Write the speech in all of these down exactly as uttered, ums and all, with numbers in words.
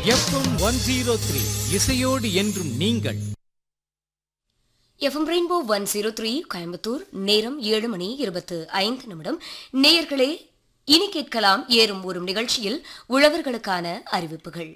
FM one zero three இசையோடு என்றும் நீங்கள். FM rainbow one zero three Coimbatore. நேரம் ஏழு மணி இருபத்து ஐந்து நிமிடம். நேயர்களே, இனி கேட்கலாம் ஏறும் ஊரும் நிகழ்ச்சியில் உழவர்களுக்கான அறிவிப்புகள்.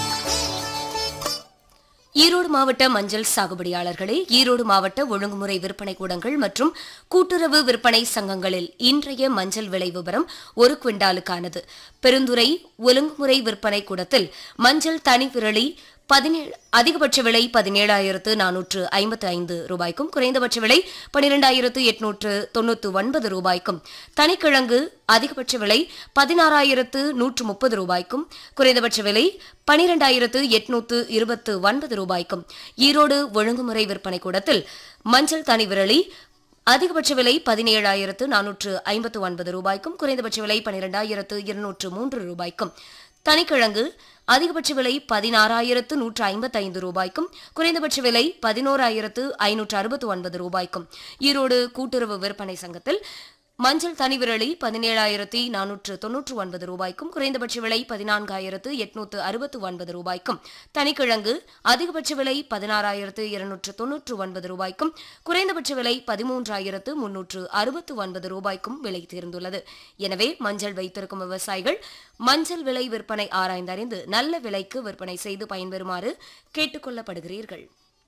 ஈரோடு மாவட்ட மஞ்சள் சாகுபடியாளர்களே, ஈரோடு மாவட்ட ஒழுங்குமுறை விற்பனை கூடங்கள் மற்றும் கூட்டுறவு விற்பனை சங்கங்களில் இன்றைய மஞ்சள் விலை விவரம் ஒரு குவிண்டாலுக்கானது. பெருந்துறை ஒழுங்குமுறை விற்பனை கூடத்தில் மஞ்சள் தனி விரலி பதினேழு அதிகபட்ச விலை பதினேழாயிரத்து நானூற்று ஐம்பத்து ஐந்து ரூபாய்க்கும் குறைந்தபட்ச விலை பனிரெண்டாயிரத்து எட்நூற்று தொன்னூற்று ஒன்பது ரூபாய்க்கும், தனிக்கிழங்கு அதிகபட்ச விலை பதினாறாயிரத்து நூற்று முப்பது ரூபாய்க்கும் குறைந்தபட்ச விலை பனிரெண்டாயிரத்து எட்நூற்று இருபத்து ஒன்பது ரூபாய்க்கும், ஈரோடு ஒழுங்குமுறை விற்பனை கூடத்தில் மஞ்சள் தனி விரலி அதிகபட்ச விலை பதினேழாயிரத்து நானூற்று ஐம்பத்து ஒன்பது ரூபாய்க்கும் குறைந்தபட்ச விலை பனிரெண்டாயிரத்து இருநூற்று மூன்று ரூபாய்க்கும், தனிக்கிழங்கு அதிகபட்ச விலை பதினாறாயிரத்து நூற்று ஐம்பத்தி ஐந்து ரூபாய்க்கும் குறைந்தபட்ச விலை பதினோராயிரத்து ஐநூற்று அறுபத்தி ஒன்பது ரூபாய்க்கும், ஈரோடு கூட்டுறவு விற்பனை சங்கத்தில் மஞ்சள் தனி விரலி பதினேழாயிரத்தி நானூற்று தொன்னூற்று ஒன்பது ரூபாய்க்கும் குறைந்தபட்ச விலை பதினான்காயிரத்து எட்நூற்று அறுபத்தி ஒன்பது ரூபாய்க்கும், தனிக்கிழங்கு அதிகபட்ச விலை பதினாறாயிரத்து இருநூற்று தொன்னூற்று ஒன்பது ரூபாய்க்கும் குறைந்தபட்ச விலை பதிமூன்றாயிரத்து முன்னூற்று அறுபத்தி ஒன்பது ரூபாய்க்கும் விலை தேர்ந்துள்ளது. எனவே மஞ்சள் வைத்திருக்கும் விவசாயிகள் மஞ்சள் விலை விற்பனை ஆராய்ந்தறிந்து நல்ல விலைக்கு விற்பனை செய்து பயன்பெறுமாறு கேட்டுக் கொள்ளப்படுகிறீர்கள்.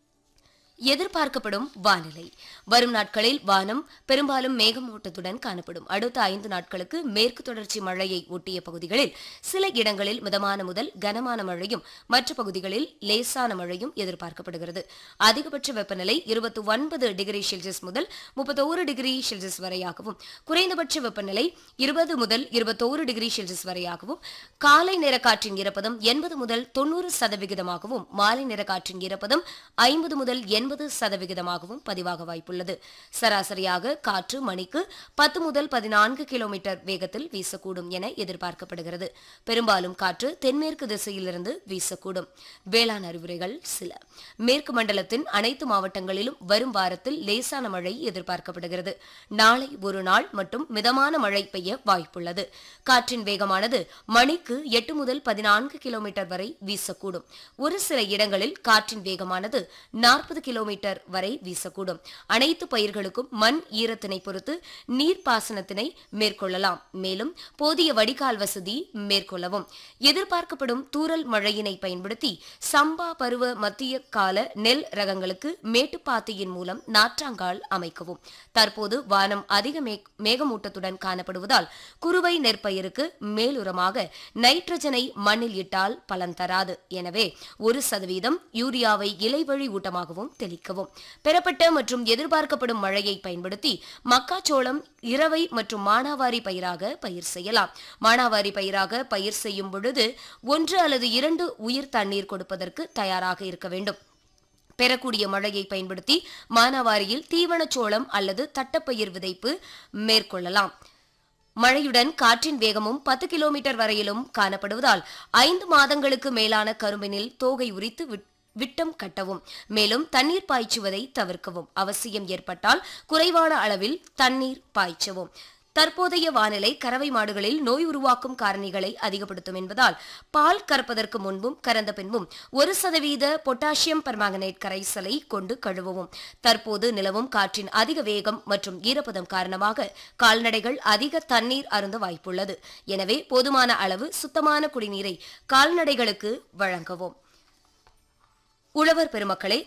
எதிர்பார்க்கப்படும் வானிலை. வரும் நாட்களில் வானம் பெரும்பாலும் மேகமூட்டத்துடன் காணப்படும். அடுத்த ஐந்து நாட்களுக்கு மேற்கு தொடர்ச்சி மழையை ஒட்டிய பகுதிகளில் சில இடங்களில் மிதமான முதல் கனமான மழையும் மற்ற பகுதிகளில் லேசான மழையும் எதிர்பார்க்கப்படுகிறது. அதிகபட்ச வெப்பநிலை இருபத்தி ஒன்பது டிகிரி செல்சியஸ் முதல் முப்பத்தோரு டிகிரி செல்சியஸ் வரையாகவும், குறைந்தபட்ச வெப்பநிலை இருபது முதல் இருபத்தோரு டிகிரி செல்சியஸ் வரையாகவும், காலை நேர காற்றின் ஈரப்பதம் எண்பது முதல் தொன்னூறு சதவிகிதமாகவும், மாலை நேர காற்றின் ஈரப்பதம் ஐம்பது முதல் எண்பது சதவிகிதமாகவும் பதிவாக வாய்ப்புள்ளது. சராசரியாக காற்று மணிக்கு பத்து முதல் பதினான்கு கிலோமீட்டர் வேகத்தில் வீசக்கூடும் என எதிர்பார்க்கப்படுகிறது. பெரும்பாலும் காற்று தென்மேற்கு திசையிலிருந்து வீசக்கூடும். வேளாண் அறிவுரைகள் சில. மேற்கு மண்டலத்தின் அனைத்து மாவட்டங்களிலும் வரும் வாரத்தில் லேசான மழை எதிர்பார்க்கப்படுகிறது. நாளை ஒரு நாள் மட்டும் மிதமான மழை பெய்ய வாய்ப்புள்ளது. காற்றின் வேகமானது மணிக்கு எட்டு முதல் பதினான்கு கிலோமீட்டர் வரை வீசக்கூடும். ஒரு சில இடங்களில் காற்றின் வேகமானது நாற்பது கிலோமீட்டர் வரை வீசக்கூடும். அனைத்து பயிர்களுக்கும் மண் ஈரத்தினை பொறுத்து நீர்ப்பாசனத்தினை மேற்கொள்ளலாம். மேலும் போதிய வடிகால் வசதி மேற்கொள்ளவும். எதிர்பார்க்கப்படும் தூறல் மழையினை பயன்படுத்தி சம்பா பருவ மத்திய கால நெல் ரகங்களுக்கு மேட்டுப்பாத்தியின் மூலம் நாற்றாங்கால் அமைக்கவும். தற்போது வானம் அதிக மேகமூட்டத்துடன் காணப்படுவதால் குறுவை நெற்பயிருக்கு மேலுரமாக நைட்ரஜனை மண்ணில் இட்டால் பலன் தராது. எனவே ஒரு சதவீதம் யூரியாவை இலைவழி ஊட்டமாகவும் தெளிக்கவும். பெறப்பட்ட மற்றும் எதிர்பார்க்கப்படும் மழையை பயன்படுத்தி மக்காச்சோளம் இரவை மற்றும் மானாவாரி பயிராக பயிர் செய்யலாம். மானாவாரி பயிராக பயிர் செய்யும் பொழுது ஒன்று அல்லது இரண்டு உயிர் தண்ணீர் கொடுப்பதற்கு தயாராக இருக்க வேண்டும். பெறக்கூடிய மழையை பயன்படுத்தி மானாவாரியில் தீவனச்சோளம் அல்லது தட்டப்பயிர் விதைப்பு மேற்கொள்ளலாம். மழையுடன் காற்றின் வேகமும் பத்து கிலோமீட்டர் வரையிலும் காணப்படுவதால் ஐந்து மாதங்களுக்கு மேலான கரும்பினில் தோகை உரித்து விட்டம் கட்டவும். மேலும் தண்ணீர் பாய்ச்சுவதை தவிர்க்கவும். அவசியம் ஏற்பட்டால் குறைவான அளவில் தண்ணீர் பாய்ச்சவும். தற்போதைய வானிலை கறவை மாடுகளில் நோய் உருவாக்கும் காரணிகளை அதிகப்படுத்தும் என்பதால் பால் கறப்பதற்கு முன்பும் கறந்த பின்பும் ஒரு சதவீத பொட்டாசியம் பெர்மாங்கனேட் கரைசலை கொண்டு கழுவவும். தற்போது நிலவும் காற்றின் அதிக வேகம் மற்றும் ஈரப்பதம் காரணமாக கால்நடைகள் அதிக தண்ணீர் அருந்த வாய்ப்புள்ளது. எனவே போதுமான அளவு சுத்தமான குடிநீரை கால்நடைகளுக்கு வழங்கவும். உழவர் பெருமக்களே,